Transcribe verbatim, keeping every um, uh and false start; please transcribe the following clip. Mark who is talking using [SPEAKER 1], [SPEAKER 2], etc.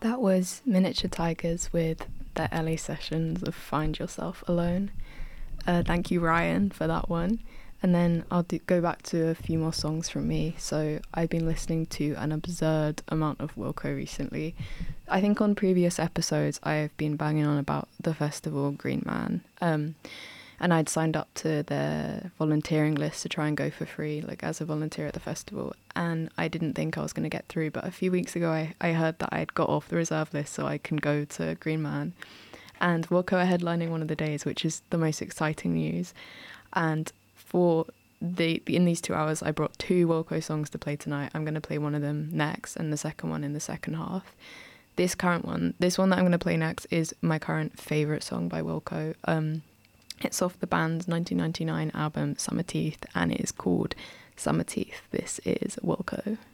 [SPEAKER 1] That was Miniature Tigers with their L A sessions of Find Yourself Alone. Uh, thank you, Ryan, for that one. And then I'll do, go back to a few more songs from me. So I've been listening to an absurd amount of Wilco recently. I think on previous episodes I've been banging on about the festival Green Man. Um, and I'd signed up to their volunteering list to try and go for free, like as a volunteer at the festival. And I didn't think I was going to get through. But a few weeks ago I, I heard that I'd got off the reserve list so I can go to Green Man. And Wilco are headlining one of the days, which is the most exciting news. And for the in these two hours, I brought two Wilco songs to play tonight. I'm going to play one of them next and the second one in the second half. This current one, this one that I'm going to play next is my current favourite song by Wilco. Um, it's off the band's nineteen ninety-nine album Summer Teeth and it is called Summer Teeth. This is Wilco.